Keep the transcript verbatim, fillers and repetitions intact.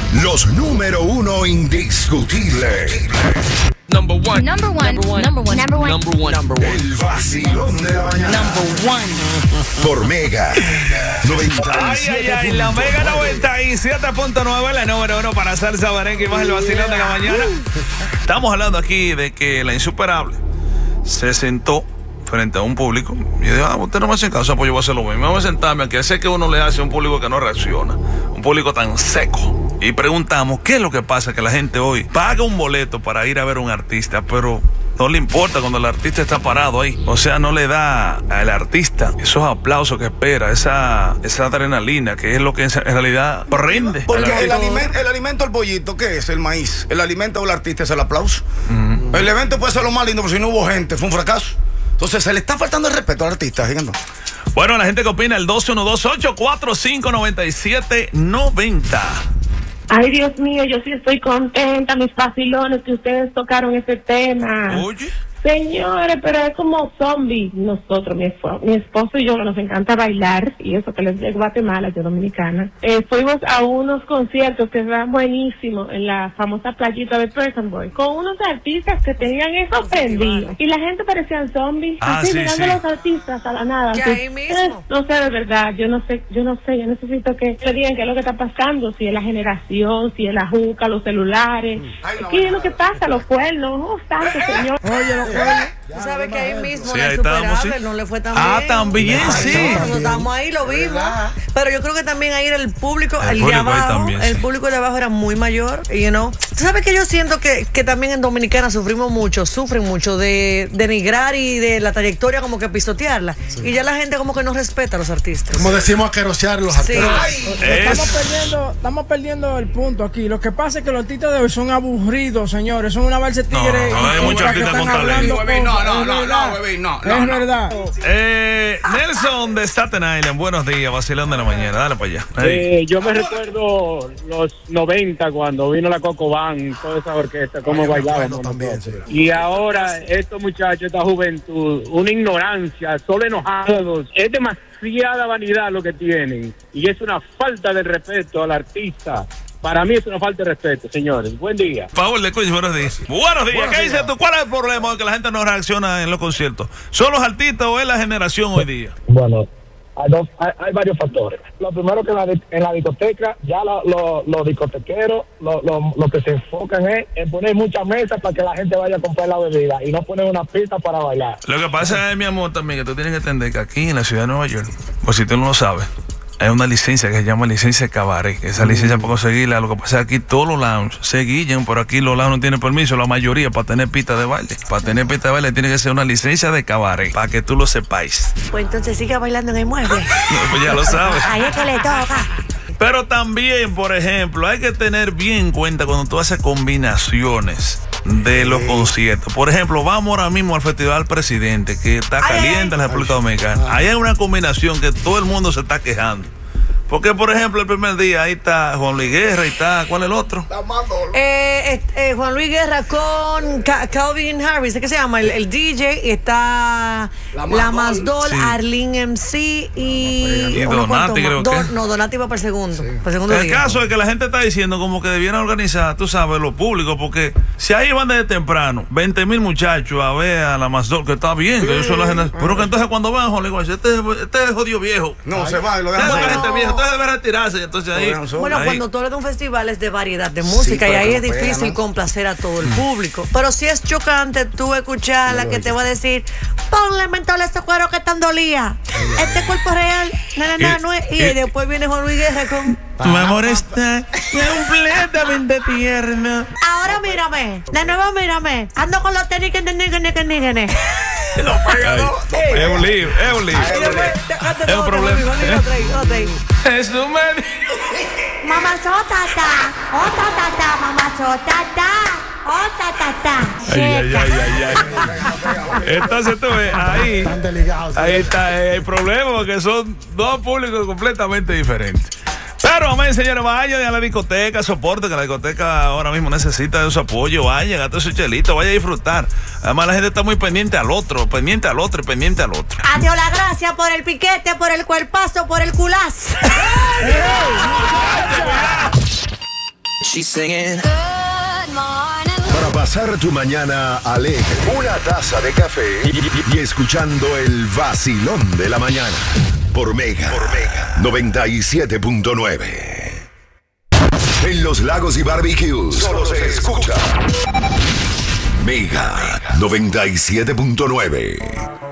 Los número uno indiscutibles. Number one. Number one. Number one. Number one. Number one. Number one. Number one. El vacilón de la mañana. Number one. Por Mega noventa y Ay, siete ay, ay, la punto Mega nueve. noventa y siete punto nueve, la número uno para salsa, merengue y más el vacilón de la mañana. Estamos hablando aquí de que la insuperable se sentó frente a un público y dijo, ah, usted no me hace caso, pues yo voy a hacer lo mismo. Voy a sentarme aquí, sé que uno le hace a un público que no reacciona, un público tan seco. Y preguntamos, ¿qué es lo que pasa? Que la gente hoy paga un boleto para ir a ver a un artista, pero no le importa cuando el artista está parado ahí. O sea, no le da al artista esos aplausos que espera, esa, esa adrenalina, que es lo que en realidad prende. Porque el alimento, el alimento al pollito, ¿qué es? El maíz. El alimento del artista es el aplauso. Uh-huh. El evento puede ser lo más lindo, pero si no hubo gente, fue un fracaso. Entonces se le está faltando el respeto al artista, fíjense. Bueno, la gente que opina, el dos uno dos, ocho cuatro cinco, nueve siete nueve cero. Ay, Dios mío, yo sí estoy contenta, mis vacilones, que ustedes tocaron ese tema. Oye. Señores, pero es como zombies. Nosotros, mi esposo, mi esposo y yo, nos encanta bailar, y eso que les de Guatemala, yo dominicana. Eh, fuimos a unos conciertos que eran buenísimos en la famosa playita de Pleasant Boy, con unos artistas que tenían eso prendido. Y la gente parecía zombies, Ah, así sí, mirando sí. a los artistas a la nada. Que así. ahí mismo. Eh, no sé, de verdad, yo no sé, yo no sé, yo necesito que me digan qué es lo que está pasando, si es la generación, si es la juca, los celulares. Ay, no, ¿Qué es no, lo que pasa? Los cuernos, no, santo señor. Oye, los Tú sabes que ahí mismo Sí, la ahí estábamos, insuperable sí. no le fue tan Ah, bien. también, Nosotros sí. Nosotros estábamos ahí, lo vimos. Pero yo creo que también ahí era el público, El el, de público ahí abajo, también, el sí. público de abajo era muy mayor, you know. Tú sabes que yo siento que, que también en Dominicana sufrimos mucho, sufren mucho de denigrar y de la trayectoria como que pisotearla. Sí. Y ya la gente como que no respeta a los artistas. Como decimos, aquerosear los Sí. artistas. Estamos Es- perdiendo, estamos perdiendo el punto aquí. Lo que pasa es que los artistas de hoy son aburridos, señores. Son una balsa de No, tigres. no, hay y muchos cosas que artistas están con talento. hablando Huevín, no, cosas. no, Es no, verdad. no, huevín, no, Es no, no. verdad. Eh, Nelson de Staten Island, buenos días, vacilón de la mañana, dale para allá. Ahí. Eh, yo me recuerdo los noventa cuando vino la Coco Band, toda esa orquesta, cómo bailábamos también, sí. Y ahora estos muchachos, esta juventud, una ignorancia, solo enojados, es demasiada vanidad lo que tienen y es una falta de respeto al artista. Para mí es una falta de respeto, señores. Buen día. Paul de Cuy, buenos días. Buenos días, ¿qué dices tú? ¿Cuál es el problema de que la gente no reacciona en los conciertos? ¿Son los artistas o es la generación hoy día? Bueno, hay, dos, hay, hay varios factores. Lo primero que en la, en la discoteca, ya los lo, lo discotequeros, lo, lo, lo que se enfocan es en poner muchas mesas para que la gente vaya a comprar la bebida y no poner una pista para bailar. Lo que pasa es, mi amor, también que tú tienes que entender que aquí en la ciudad de Nueva York, pues si tú no lo sabes, hay una licencia que se llama licencia de cabaret. Esa licencia para conseguirla, lo que pasa es que aquí todos los lounges se guillan, pero aquí los lounges no tienen permiso, la mayoría, para tener pista de baile. Para tener pista de baile tiene que ser una licencia de cabaret, para que tú lo sepáis. Pues entonces sigue bailando en el mueble. No, pues ya lo sabes. Ahí es que le toca. Pero también, por ejemplo, hay que tener bien en cuenta cuando tú haces combinaciones de los conciertos. Por ejemplo, vamos ahora mismo al Festival Presidente, que está Ay, caliente en la República Dominicana. Ahí hay una combinación que todo el mundo se está quejando. Porque, por ejemplo, el primer día ahí está Juan Luis Guerra y está, ¿cuál es el otro? Eh, eh, eh, Juan Luis Guerra con Ca- Calvin Harris, ¿qué se llama? El, el D J, y está La, La Masdol, Sí. Arlene M C y... Y unos cuantos Donati, más. creo Don- que. No, Donati va para el segundo, para el segundo El día. caso es que la gente está diciendo como que debieran organizar, tú sabes, lo público, porque si ahí van desde temprano, veinte mil muchachos a ver a la Masdol, que está bien, que eso es la gente, pero que entonces cuando van, Juan Luis, este, este es jodido viejo. No, se va y lo Este dejan es solo. gente vieja, entonces debe retirarse. Entonces ahí, Bueno, ahí- cuando tú hablas de un festival es de variedad de música pero y ahí que es lo pegan, difícil ¿no? complacer a todo el público. Pero si es chocante tú escuchar a la que te va a decir, ponle mentol a ese cuero que tan dolía. Este cuerpo es real, na, na, na, Y- no es. Y, y- después viene Juan Luis Guerra con... tu amor está completamente tierno. Ahora mírame, de nuevo mírame. Ando con los tenis que ni que ni que ni que ni. Es un lío, es un lío. Y después, te- te- te- Es un te- problema. te- te- otra ahí, otra ahí. Es un men- Mamá sotata, oh tatata, mamá sotata, oh tatata. Ay, ay, ay, ay, ay. Entonces tú ves, ahí, Están desligados. ahí está el problema, porque son dos públicos completamente diferentes. Pero amén, señores, vayan a la discoteca, soporte que la discoteca ahora mismo necesita de su apoyo, vayan, gaste su chelito, vaya a disfrutar. Además la gente está muy pendiente al otro, pendiente al otro y pendiente al otro. Adiós la gracia por el piquete, por el cuerpazo, por el culazo. She's singing. Para pasar tu mañana alegre, una taza de café y, y- y escuchando el vacilón de la mañana por Mega, por Mega noventa y siete punto nueve. En Los Lagos y Barbecues solo se escucha Mega noventa y siete punto nueve.